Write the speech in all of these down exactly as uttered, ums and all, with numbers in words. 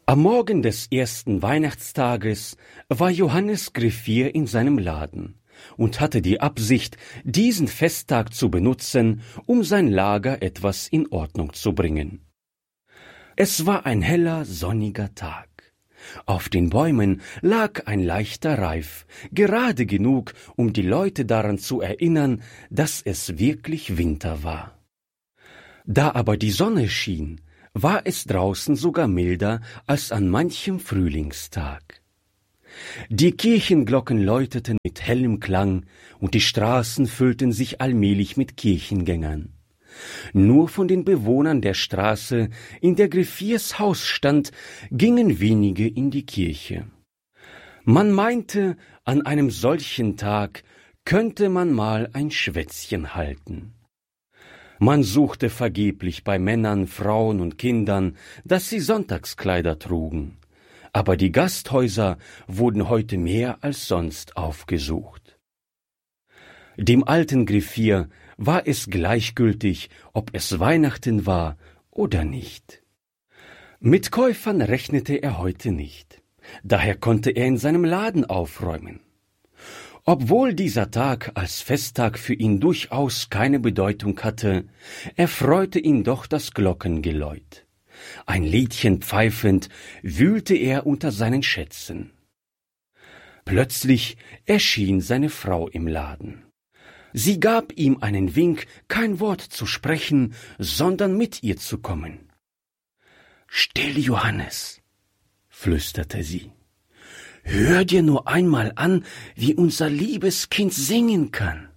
Am Morgen des ersten Weihnachtstages war Johannes Griffier in seinem Laden und hatte die Absicht, diesen Festtag zu benutzen, um sein Lager etwas in Ordnung zu bringen. Es war ein heller, sonniger Tag. Auf den Bäumen lag ein leichter Reif, gerade genug, um die Leute daran zu erinnern, dass es wirklich Winter war. Da aber die Sonne schien, war es draußen sogar milder als an manchem Frühlingstag. Die Kirchenglocken läuteten mit hellem Klang, und die Straßen füllten sich allmählich mit Kirchengängern. Nur von den Bewohnern der Straße, in der Griffiers Haus stand, gingen wenige in die Kirche. Man meinte, an einem solchen Tag könnte man mal ein Schwätzchen halten. Man suchte vergeblich bei Männern, Frauen und Kindern, dass sie Sonntagskleider trugen, aber die Gasthäuser wurden heute mehr als sonst aufgesucht. Dem alten Griffier war es gleichgültig, ob es Weihnachten war oder nicht. Mit Käufern rechnete er heute nicht, daher konnte er in seinem Laden aufräumen. Obwohl dieser Tag als Festtag für ihn durchaus keine Bedeutung hatte, erfreute ihn doch das Glockengeläut. Ein Liedchen pfeifend wühlte er unter seinen Schätzen. Plötzlich erschien seine Frau im Laden. Sie gab ihm einen Wink, kein Wort zu sprechen, sondern mit ihr zu kommen. »Still, Johannes«, flüsterte sie. »Hör dir nur einmal an, wie unser liebes Kind singen kann.«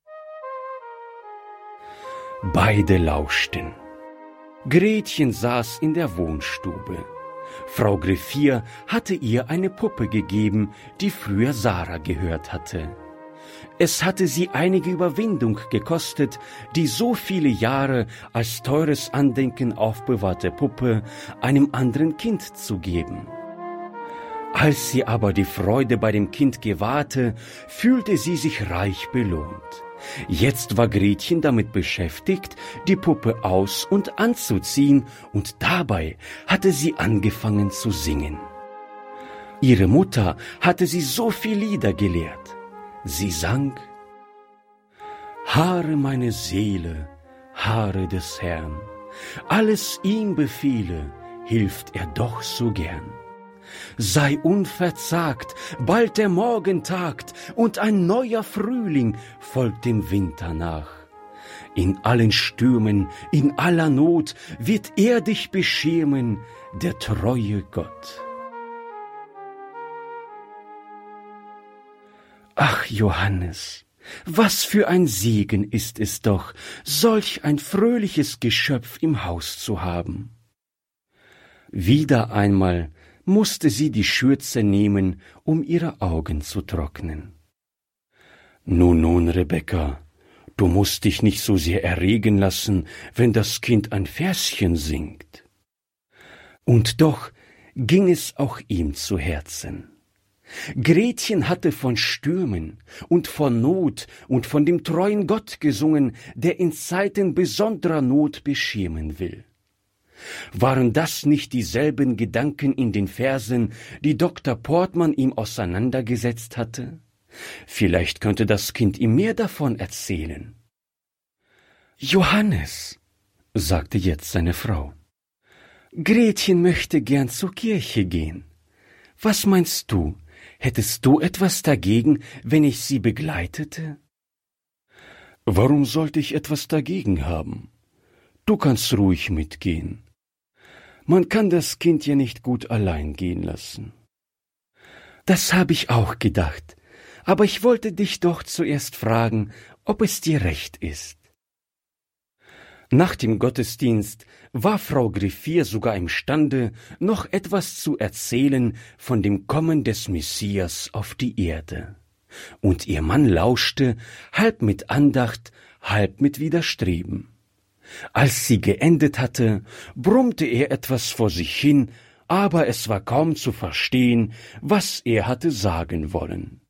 Beide lauschten. Gretchen saß in der Wohnstube. Frau Griffier hatte ihr eine Puppe gegeben, die früher Sarah gehört hatte. Es hatte sie einige Überwindung gekostet, die so viele Jahre als teures Andenken aufbewahrte Puppe einem anderen Kind zu geben. Als sie aber die Freude bei dem Kind gewahrte, fühlte sie sich reich belohnt. Jetzt war Gretchen damit beschäftigt, die Puppe aus- und anzuziehen, und dabei hatte sie angefangen zu singen. Ihre Mutter hatte sie so viel Lieder gelehrt. Sie sang: »Haare meine Seele, Haare des Herrn, alles ihm befehle, hilft er doch so gern. Sei unverzagt, bald der Morgen tagt, und ein neuer Frühling folgt dem Winter nach. In allen Stürmen, in aller Not wird er dich beschirmen, der treue Gott.« Ach, Johannes, was für ein Segen ist es doch, solch ein fröhliches Geschöpf im Haus zu haben. Wieder einmal musste sie die Schürze nehmen, um ihre Augen zu trocknen. »Nun, nun, Rebekka, du musst dich nicht so sehr erregen lassen, wenn das Kind ein Verschen singt.« Und doch ging es auch ihm zu Herzen. Gretchen hatte von Stürmen und von Not und von dem treuen Gott gesungen, der in Zeiten besonderer Not beschirmen will. Waren das nicht dieselben Gedanken in den Versen, die Doktor Portmann ihm auseinandergesetzt hatte? Vielleicht könnte das Kind ihm mehr davon erzählen. »Johannes«, sagte jetzt seine Frau, »Gretchen möchte gern zur Kirche gehen. Was meinst du, hättest du etwas dagegen, wenn ich sie begleitete?« »Warum sollte ich etwas dagegen haben? Du kannst ruhig mitgehen. Man kann das Kind ja nicht gut allein gehen lassen.« »Das habe ich auch gedacht, aber ich wollte dich doch zuerst fragen, ob es dir recht ist.« Nach dem Gottesdienst war Frau Griffier sogar imstande, noch etwas zu erzählen von dem Kommen des Messias auf die Erde. Und ihr Mann lauschte, halb mit Andacht, halb mit Widerstreben. Als sie geendet hatte, brummte er etwas vor sich hin, aber es war kaum zu verstehen, was er hatte sagen wollen.